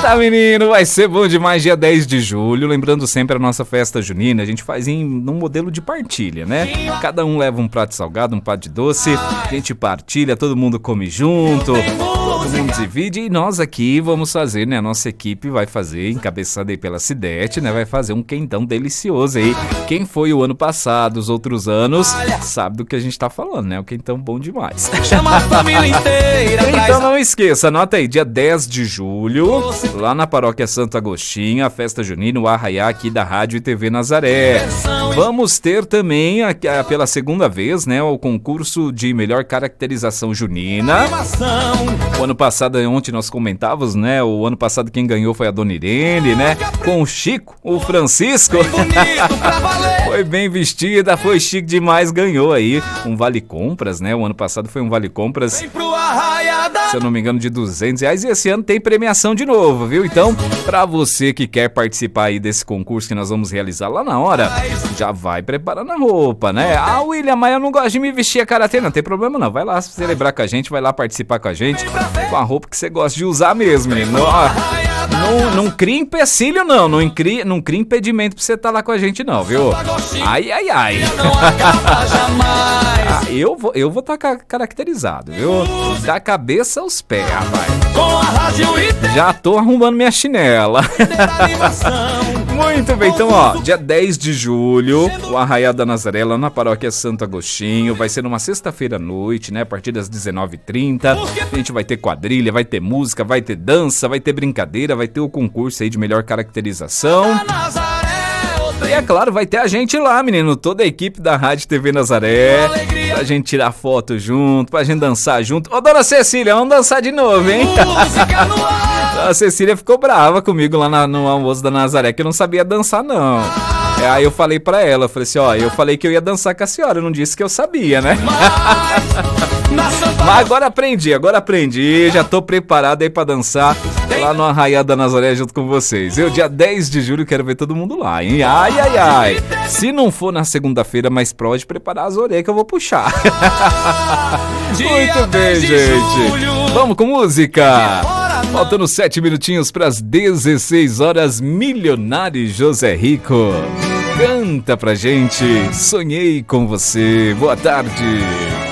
Eita, menino, vai ser bom demais dia 10 de julho. Lembrando sempre a nossa festa junina, a gente faz num modelo de partilha, né? Cada um leva um prato salgado, um prato de doce, a gente partilha, todo mundo come junto, todo mundo divide e nós aqui vamos fazer, né? A nossa equipe vai fazer, encabeçada aí pela Cidete, né? Vai fazer um quentão delicioso aí. Quem foi o ano passado, os outros anos, sabe do que a gente tá falando, né? O quentão bom demais. Chama a família inteira. Então não esqueça, anota aí, dia 10 de julho, lá na Paróquia Santo Agostinho, a festa junina, o arraiá aqui da Rádio e TV Nazaré. Vamos ter também, pela segunda vez, né, o concurso de melhor caracterização junina. O ano passado, ontem nós comentávamos, né, o ano passado quem ganhou foi a Dona Irene, né, com o Chico, o Francisco. Foi bem vestida, foi chique demais, ganhou aí um vale compras, né, o ano passado foi um vale compras, se eu não me engano, de R$200, e esse ano tem premiação de novo, viu? Então, pra você que quer participar aí desse concurso que nós vamos realizar lá na hora, já vai preparando a roupa, né? Ah, William, mas eu não gosto de me vestir a karatê, não tem problema não, vai lá celebrar com a gente, vai lá participar com a gente, com a roupa que você gosta de usar mesmo, menino. Não cria empecilho não cria impedimento pra você estar lá com a gente não, viu? Ai. Eu vou estar caracterizado, viu? Da cabeça aos pés, rapaz. Já tô arrumando minha chinela. Muito bem, então ó, dia 10 de julho, o Arraiá da Nazaré lá na Paróquia Santo Agostinho, vai ser numa sexta-feira à noite, né, a partir das 19h30, a gente vai ter quadrilha, vai ter música, vai ter dança, vai ter brincadeira, vai ter o concurso aí de melhor caracterização. E é claro, vai ter a gente lá, menino, toda a equipe da Rádio TV Nazaré, pra gente tirar foto junto, pra gente dançar junto. Ô, dona Cecília, vamos dançar de novo, hein? A Cecília ficou brava comigo lá no almoço da Nazaré, que eu não sabia dançar, não. Aí eu falei pra ela, eu falei assim, ó, eu falei que eu ia dançar com a senhora, eu não disse que eu sabia, né? Mas agora aprendi, já tô preparado aí pra dançar lá no Arraiá da Nazaré junto com vocês. Eu, dia 10 de julho, quero ver todo mundo lá, hein? Ai. Se não for na segunda-feira, mas pode preparar as orelhas que eu vou puxar. Muito bem, gente. Vamos com música. Faltando 7 minutinhos para as 16 horas, Milionário José Rico. Canta pra gente, sonhei com você. Boa tarde.